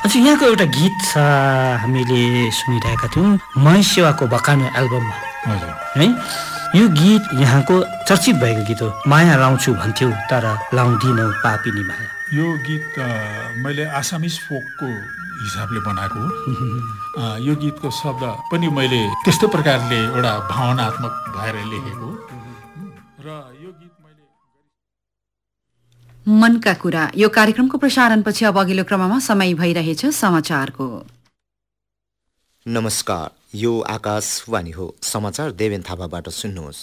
हजुर यहाँको एउटा गीत छ हामीले सुनिरहेका थियौँ महेश सेवाको भकानो एल्बममा है। यो गीत यहाँको चर्चित भएको गीत हो। माया लाउँछु भन्थ्यौ तर लाउँदिनौ पापिनी माया। यो गीत मैले आसामिज फोकको हिसाबले बनाएको हो। यो गीतको शब्द पनि मैले त्यस्तो प्रकारले एउटा भावनात्मक भएर लेखेको र यो गीत मैले मनका कुरा। यो कार्यक्रमको प्रसारणपछि अब अघिल्लो क्रममा समय भइरहेछ समाचारको। नमस्कार, यो आकाशवाणी हो। समाचार देवेन थापाबाट सुन्नुहोस्।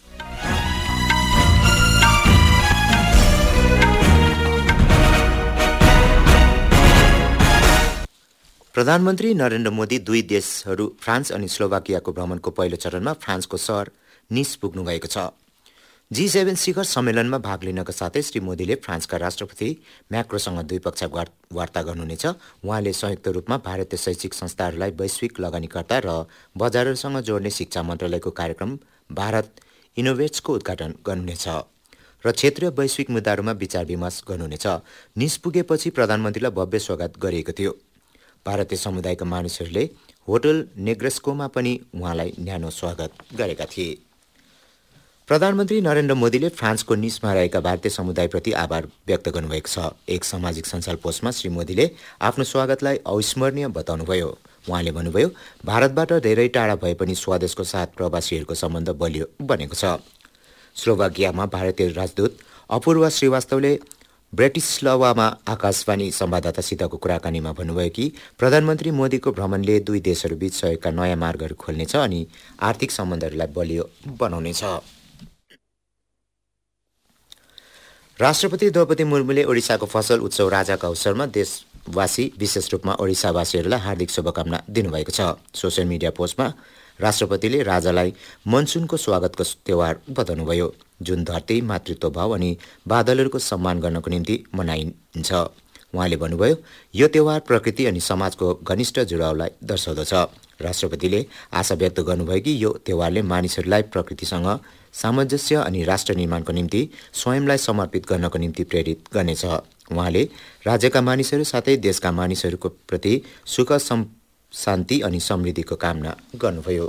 प्रधानमन्त्री नरेन्द्र मोदी दुई देशहरू फ्रान्स अनि स्लोभाकियाको भ्रमणको पहिलो चरणमा फ्रान्सको सहर निस पुग्नु भएको छ। G7 शिखर सम्मेलनमा भाग लिनका साथै श्री मोदीले फ्रान्सका राष्ट्रपति म्याक्रोसँग द्विपक्षीय वार्ता गर्नुहुनेछ। उहाँले संयुक्त रूपमा भारतीय शैक्षिक संस्थाहरूलाई वैश्विक लगानीकर्ता र बजारहरूसँग जोड्ने शिक्षा मन्त्रालयको कार्यक्रम भारत इनोभेट्सको उद्घाटन गर्नुहुनेछ र क्षेत्रीय वैश्विक मुद्दाहरूमा विचार विमर्श गर्नुहुनेछ। निस पुगेपछि प्रधानमन्त्रीलाई भव्य स्वागत गरिएको थियो। भारतीय समुदायका मानिसहरूले होटल नेग्रेस्कोमा पनि उहाँलाई न्यानो स्वागत गरेका थिए। प्रधानमन्त्री नरेन्द्र मोदीले फ्रान्सको निसमा रहेका भारतीय समुदायप्रति आभार व्यक्त गर्नुभएको छ। एक सामाजिक सञ्जाल पोस्टमा श्री मोदीले आफ्नो स्वागतलाई अविस्मरणीय बताउनुभयो। उहाँले भन्नुभयो, भारतबाट धेरै टाढा भए पनि स्वदेशको साथ प्रवासीहरूको सम्बन्ध बलियो बनेको छ। स्लोभाकियामा भारतीय राजदूत अपूर्व श्रीवास्तवले ब्रेटिस्लावामा आकाशवाणी संवाददातासितको कुराकानीमा भन्नुभयो कि प्रधानमन्त्री मोदीको भ्रमणले दुई देशहरूबीच सहयोगका नयाँ मार्गहरू खोल्नेछ अनि आर्थिक सम्बन्धहरूलाई बलियो बनाउनेछ। राष्ट्रपति द्रौपदी मुर्मुले ओडिसाको फसल उत्सव राजाका अवसरमा देशवासी विशेष रूपमा ओडिसावासीहरूलाई हार्दिक शुभकामना दिनुभएको छ। सोसियल मिडिया पोस्टमा राष्ट्रपतिले राजालाई मनसुनको स्वागतको त्यौहार बताउनुभयो, जुन धरती, मातृत्व भाव अनि बादलहरूको सम्मान गर्नको निम्ति मनाइन्छ। उहाँले भन्नुभयो, यो त्यौहार प्रकृति अनि समाजको घनिष्ठ जुडावलाई दर्शाउँदछ। राष्ट्रपतिले आशा व्यक्त गर्नुभयो कि यो त्यौहारले मानिसहरूलाई प्रकृतिसँग सामञ्जस्य अनि राष्ट्र निर्माणको निम्ति स्वयंलाई समर्पित गर्नको निम्ति प्रेरित गर्नेछ। उहाँले राज्यका मानिसहरू साथै देशका मानिसहरूको प्रति सुख शान्ति अनि समृद्धिको कामना गर्नुभयो।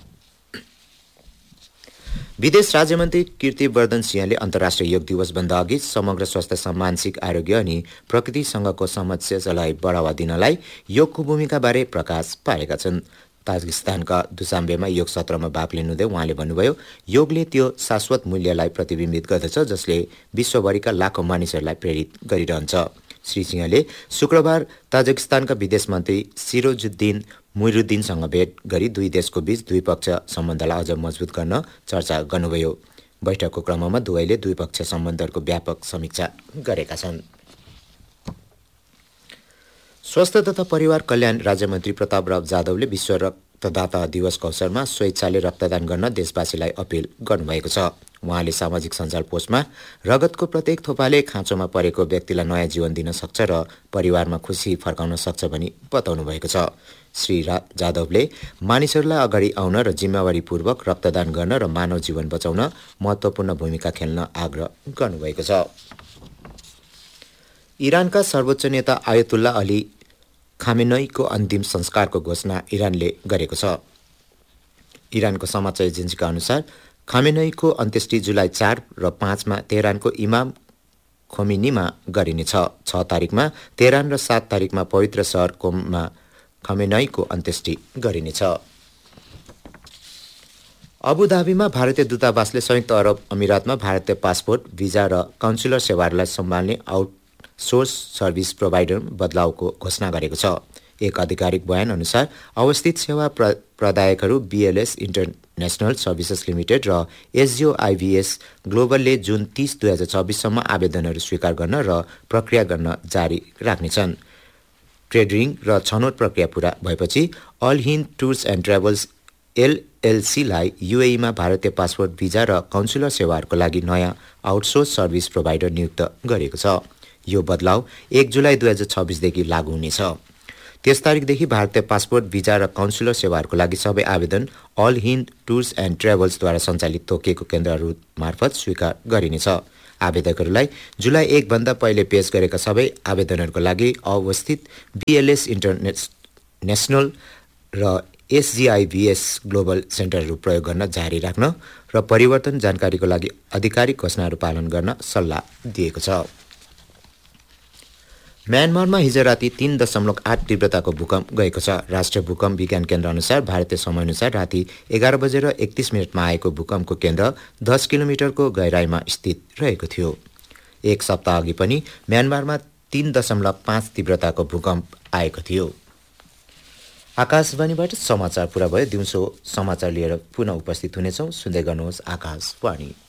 विदेश राज्यमन्त्री कीर्तिवर्धन सिंहले अन्तर्राष्ट्रिय योग दिवसभन्दा अघि समग्र स्वास्थ्य, मानसिक आरोग्य अनि प्रकृतिसँगको समस्यालाई बढावा दिनलाई योगको भूमिकाबारे प्रकाश पारेका छन्। ताजिकिस्तानका दुशान्बेमा योग सत्रमा भाग लिनुहुँदै उहाँले भन्नुभयो, योगले त्यो शाश्वत मूल्यलाई प्रतिबिम्बित गर्दछ जसले विश्वभरिका लाखौं मानिसहरूलाई प्रेरित गरिरहन्छ। श्री सिंहले शुक्रबार ताजिकिस्तानका विदेश मन्त्री सिरोजुद्दिन मुइरुद्दिनसँग भेट गरी दुई देशको बीच द्विपक्षीय सम्बन्धलाई अझ मजबुत गर्न चर्चा गर्नुभयो। बैठकको क्रममा दुवैले द्विपक्षीय सम्बन्धहरूको व्यापक समीक्षा गरेका छन्। स्वास्थ्य तथा परिवार कल्याण राज्यमन्त्री प्रतापराव जाधवले विश्व रक्तदाता दिवसको अवसरमा स्वेच्छाले रक्तदान गर्न देशवासीलाई अपील गर्नुभएको छ। उहाँले सामाजिक सञ्जाल पोस्टमा रगतको प्रत्येक थोपाले खाँचोमा परेको व्यक्तिलाई नयाँ जीवन दिन सक्छ र परिवारमा खुसी फर्काउन सक्छ भनी बताउनु भएको छ। श्री जाधवले मानिसहरूलाई अगाडि आउन र जिम्मेवारीपूर्वक रक्तदान गर्न र मानव जीवन बचाउन महत्त्वपूर्ण भूमिका खेल्न आग्रह गर्नुभएको छ। इरानका सर्वोच्च नेता आयतुल्ला अली खामेनेईको अन्तिम संस्कारको घोषणा इरानले गरेको छ। इरानको समाचार एजेन्सीका अनुसार खामेनेईको अन्त्येष्टि जुलाई 4 र 5 मा तेहरानको इमाम खोमेनीमा गरिनेछ। 6 तारिकमा तेहरान र 7 तारिकमा पवित्र सहर कोममा खामेनेईको अन्त्येष्टि गरिनेछ। अबुधाबीमा भारतीय दूतावासले संयुक्त अरब अमिरातमा भारतीय पासपोर्ट, भिजा र काउन्सुलर सेवाहरूलाई सम्हाल्ने आउटसोर्स सर्भिस प्रोभाइडर बदलावको घोषणा गरेको छ। एक आधिकारिक बयान अनुसार अवस्थित सेवा प्रदायकहरू BLS इन्टरनेशनल सर्भिसेस लिमिटेड र SGO IVS ग्लोबलले जुन 30, 2024 सम्म आवेदनहरू स्वीकार गर्न र प्रक्रिया गर्न जारी राख्नेछन्। ट्रेडिङ र छनौट प्रक्रिया पूरा भएपछि all Hind tours and travels LLCलाई UAE मा भारतीय पासपोर्ट, भिजा र काउन्सुलर सेवाहरूको लागि नयाँ आउटसोर्स सर्भिस प्रोभाइडर नियुक्त गरिएको छ। यो बदलाव 1 जुलाई 2026 देखि लागू हुनेछ। 23 तारिकदेखि भारतीय पासपोर्ट, भिजा र काउन्सुलर सेवाहरूको लागि सबै आवेदन अल हिन्द टुर्स एन्ड ट्राभल्सद्वारा सञ्चालित तोकिएको केन्द्रहरू मार्फत स्वीकार गरिनेछ। आवेदकहरूलाई जुलाई 1 भन्दा पहिले पेश गरेका सबै आवेदनहरूको लागि अवस्थित BLS इन्टरनेसनल र SGIVS ग्लोबल सेन्टरहरू प्रयोग गर्न जारी राख्न र परिवर्तन जानकारीको लागि आधिकारिक घोषणाहरू पालन गर्न सल्लाह दिएको छ। म्यानमारमा हिजो राति 3.8 तीव्रताको भूकम्प गएको छ। राष्ट्रिय भूकम्प विज्ञान केन्द्र अनुसार भारतीय समयअनुसार राति 11:31 आएको भूकम्पको केन्द्र 10 किलोमिटरको गहिराईमा स्थित रहेको थियो। एक सप्ताह अघि पनि म्यानमारमा 3.5 तीव्रताको भूकम्प आएको थियो। आकाशवाणीबाट समाचार पुरा भयो। दिउँसो समाचार लिएर पुनः उपस्थित हुनेछौँ। सुन्दै गर्नुहोस् आकाशवाणी।